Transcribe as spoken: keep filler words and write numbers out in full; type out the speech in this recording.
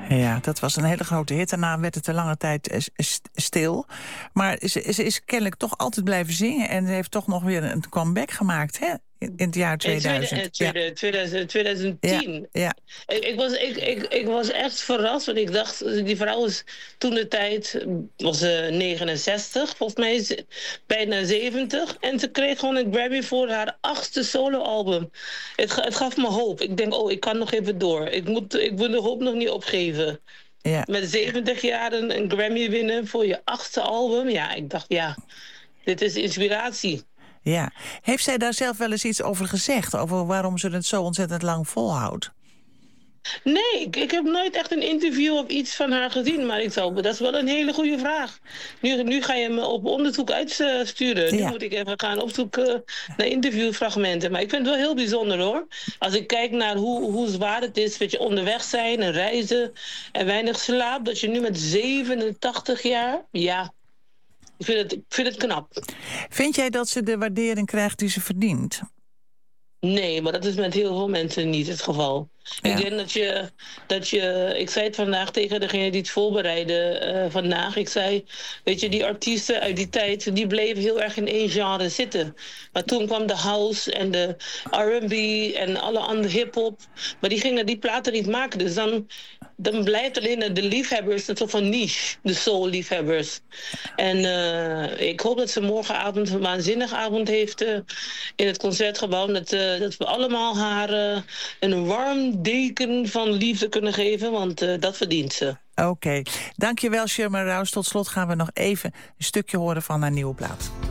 Ja, dat was een hele grote hit. Daarna werd het een lange tijd stil. Maar ze, ze is kennelijk toch altijd blijven zingen... en ze heeft toch nog weer een comeback gemaakt, hè? In het jaar tweeduizend. In tweeduizend, tweeduizend, tweeduizend tien. Ja, ja. Ik, ik, was, ik, ik, ik was echt verrast, want ik dacht... die vrouw was toen de tijd... was ze negenenzestig, volgens mij is ze bijna zeventig. En ze kreeg gewoon een Grammy voor haar achtste soloalbum. Het, het gaf me hoop. Ik denk, oh, ik kan nog even door. Ik moet, ik moet de hoop nog niet opgeven. Ja. Met zeventig jaar een, een Grammy winnen voor je achtste album. Ja, ik dacht, ja, dit is inspiratie. Ja. Heeft zij daar zelf wel eens iets over gezegd? Over waarom ze het zo ontzettend lang volhoudt? Nee, ik, ik heb nooit echt een interview of iets van haar gezien. Maar ik zou, dat is wel een hele goede vraag. Nu, nu ga je me op onderzoek uitsturen. Nu ja. moet ik even gaan opzoeken naar interviewfragmenten. Maar ik vind het wel heel bijzonder, hoor. Als ik kijk naar hoe, hoe zwaar het is... weet je, onderweg zijn en reizen en weinig slaap... dat je nu met zevenentachtig jaar... ja, ik vind het, ik vind het knap. Vind jij dat ze de waardering krijgt die ze verdient? Nee, maar dat is met heel veel mensen niet het geval. Ja. Ik denk dat je, dat je... Ik zei het vandaag tegen degene die het voorbereiden uh, vandaag. Ik zei, weet je, die artiesten uit die tijd... die bleven heel erg in één genre zitten. Maar toen kwam de house en de R en B en alle andere hiphop. Maar die gingen die platen niet maken. Dus dan, dan blijft alleen de liefhebbers een soort van niche. De soul-liefhebbers. En uh, ik hoop dat ze morgenavond een waanzinnige avond heeft... Uh, in het Concertgebouw. Dat, uh, dat we allemaal haar uh, een warm deken van liefde kunnen geven, want uh, dat verdient ze. Oké, okay. Dankjewel Sherma Rouse. Tot slot gaan we nog even een stukje horen van haar nieuwe plaat.